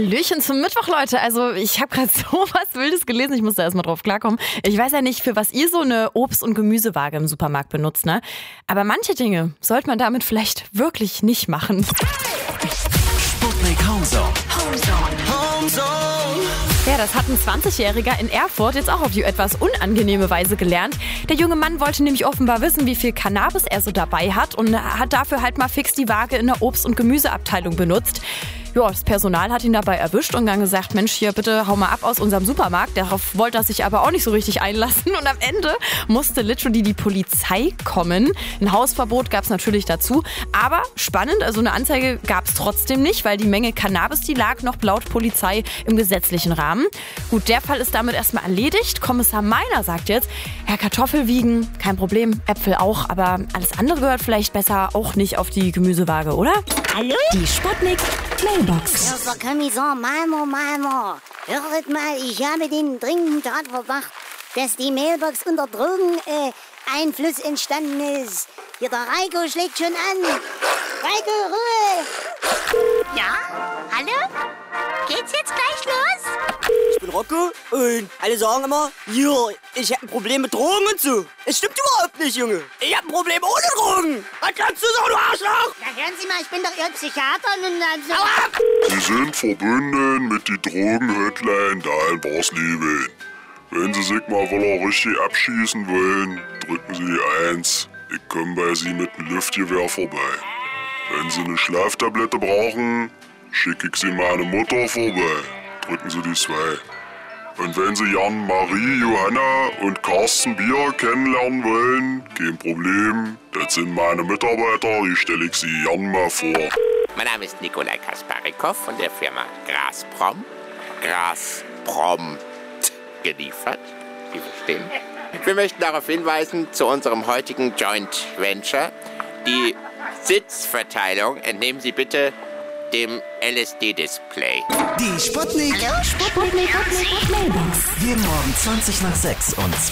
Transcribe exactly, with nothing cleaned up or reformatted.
Hallöchen zum Mittwoch, Leute. Also ich habe gerade so was Wildes gelesen, ich muss da erstmal drauf klarkommen. Ich weiß ja nicht, für was ihr so eine Obst- und Gemüsewaage im Supermarkt benutzt, ne? Aber manche Dinge sollte man damit vielleicht wirklich nicht machen. Sputnik Homezone. Homezone. Ja, das hat ein zwanzigjähriger in Erfurt jetzt auch auf die etwas unangenehme Weise gelernt. Der junge Mann wollte nämlich offenbar wissen, wie viel Cannabis er so dabei hat und hat dafür halt mal fix die Waage in der Obst- und Gemüseabteilung benutzt. Ja, das Personal hat ihn dabei erwischt und dann gesagt, Mensch, hier bitte hau mal ab aus unserem Supermarkt. Darauf wollte er sich aber auch nicht so richtig einlassen und am Ende musste literally die Polizei kommen. Ein Hausverbot gab es natürlich dazu, aber spannend, also eine Anzeige gab es trotzdem nicht, weil die Menge Cannabis, die lag noch laut Polizei im gesetzlichen Rahmen. Gut, der Fall ist damit erstmal erledigt. Kommissar Meiner sagt jetzt, ja, Kartoffel wiegen, kein Problem, Äpfel auch, aber alles andere gehört vielleicht besser auch nicht auf die Gemüsewaage, oder? Hallo? Die Sputnik Mailbox. Hier ist der Kommissar Malmo Malmo. Hört mal, ich habe den dringenden Tatverdacht, dass die Mailbox unter Drogeneinfluss äh, entstanden ist. Hier, der Reiko schlägt schon an. Reiko, Ruhe! Ja? Hallo? Geht's jetzt gleich los? Ich bin Rocco und alle sagen immer, ja, ich hab ein Problem mit Drogen und so. Es stimmt überhaupt nicht, Junge. Ich hab ein Problem ohne Drogen. Was kannst du so, du Arschloch? Na, hören Sie mal, ich bin doch Ihr Psychiater und also... Hau ab! Sie sind verbunden mit die Drogen-Hotline da in Barsleben. Wenn Sie sich mal wohl richtig abschießen wollen, drücken Sie die eins. Ich komme bei Sie mit dem Luftgewehr vorbei. Wenn Sie eine Schlaftablette brauchen, schicke ich Sie meine Mutter vorbei. Drücken Sie die zwei. Und wenn Sie Jan, Marie, Johanna und Carsten Bier kennenlernen wollen, kein Problem. Das sind meine Mitarbeiter, die stelle ich Sie gern mal vor. Mein Name ist Nikolai Kasparikow von der Firma Grasprom. Grasprom geliefert. Sie verstehen? Wir möchten darauf hinweisen, zu unserem heutigen Joint Venture. Die Sitzverteilung entnehmen Sie bitte dem L S D-Display. Die Sputnik. Sputnik Mailbox. Jeden Morgen zwanzig nach sechs und